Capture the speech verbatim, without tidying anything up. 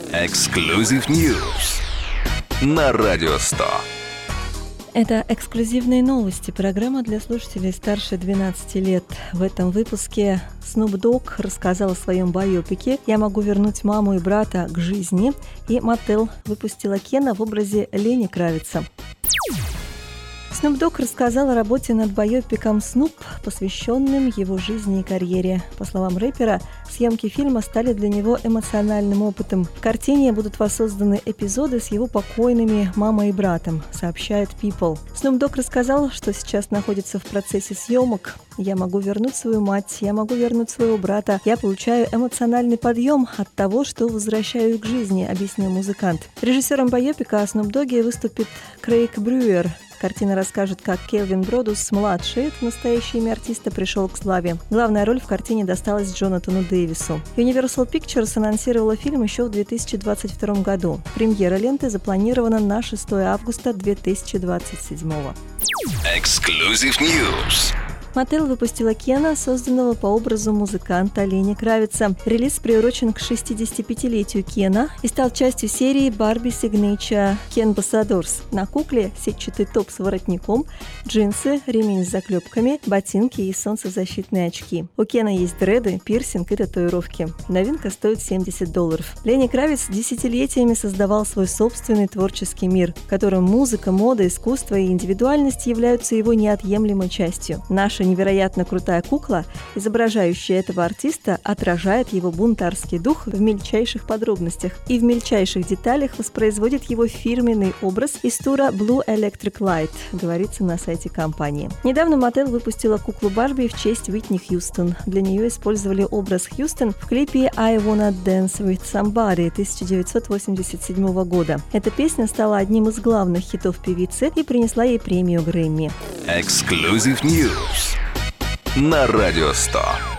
Exclusive News на Радио сто. Это эксклюзивные новости, программа для слушателей старше двенадцати лет. В этом выпуске Snoop Dogg рассказал о своем байопике «Я могу вернуть маму и брата к жизни», и Mattel выпустила Кена в образе Лени Кравица. Snoop Dogg рассказал о работе над байопиком «Снуп», посвященным его жизни и карьере. По словам рэпера, съемки фильма стали для него эмоциональным опытом. В картине будут воссозданы эпизоды с его покойными мамой и братом, сообщает People. Snoop Dogg рассказал, что сейчас находится в процессе съемок. «Я могу вернуть свою мать, я могу вернуть своего брата. Я получаю эмоциональный подъем от того, что возвращаю к жизни», — объяснил музыкант. Режиссером байопика о Snoop Dogg'е выступит Крейг Брюер. Картина расскажет, как Келвин Бродус-младший, это настоящее имя артиста, пришел к славе. Главная роль в картине досталась Джонатану Дэвису. Universal Pictures анонсировала фильм еще в две тысячи двадцать втором году. Премьера ленты запланирована на шестое августа две тысячи двадцать седьмого. Exclusive News. Mattel выпустила Кена, созданного по образу музыканта Лени Кравица. Релиз приурочен к шестидесятипятилетию Кена и стал частью серии Barbie Signature Ken Ambassadors. На кукле сетчатый топ с воротником, джинсы, ремень с заклепками, ботинки и солнцезащитные очки. У Кена есть дреды, пирсинг и татуировки. Новинка стоит семьдесят долларов. Лени Кравиц десятилетиями создавал свой собственный творческий мир, в котором музыка, мода, искусство и индивидуальность являются его неотъемлемой частью. Наша невероятно крутая кукла, изображающая этого артиста, отражает его бунтарский дух в мельчайших подробностях и в мельчайших деталях воспроизводит его фирменный образ из тура Blue Electric Light, говорится на сайте компании. Недавно Mattel выпустила куклу Барби в честь Уитни Хьюстон. Для нее использовали образ Хьюстон в клипе I Wanna Dance With Somebody тысяча девятьсот восемьдесят седьмого года. Эта песня стала одним из главных хитов певицы и принесла ей премию Грэмми. Exclusive News на Радио сто.